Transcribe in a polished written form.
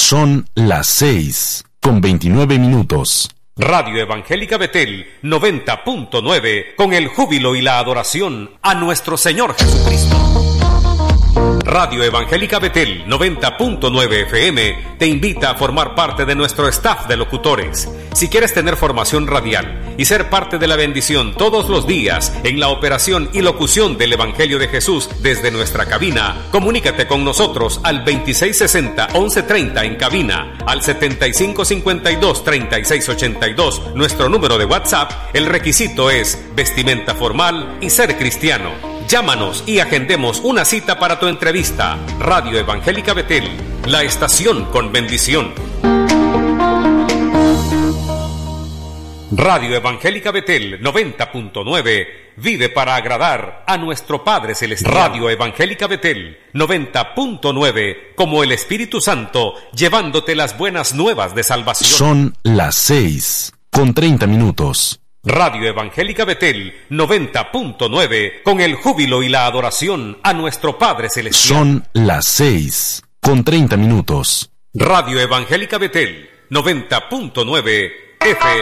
Son las 6:29. Radio Evangélica Betel 90.9, con el júbilo y la adoración a nuestro Señor Jesucristo. Radio Evangélica Betel 90.9 FM te invita a formar parte de nuestro staff de locutores. Si quieres tener formación radial y ser parte de la bendición todos los días en la operación y locución del Evangelio de Jesús desde nuestra cabina, comunícate con nosotros al 2660-1130 en cabina, al 7552-3682, nuestro número de WhatsApp. El requisito es vestimenta formal y ser cristiano. Llámanos y agendemos una cita para tu entrevista. Radio Evangélica Betel, la estación con bendición. Radio Evangélica Betel 90.9 vive para agradar a nuestro Padre Celestial. Radio Evangélica Betel 90.9, como el Espíritu Santo, llevándote las buenas nuevas de salvación. Son las 6:30. Radio Evangélica Betel 90.9, con el júbilo y la adoración a nuestro Padre Celestial. Son las 6:30. Radio Evangélica Betel 90.9 FM.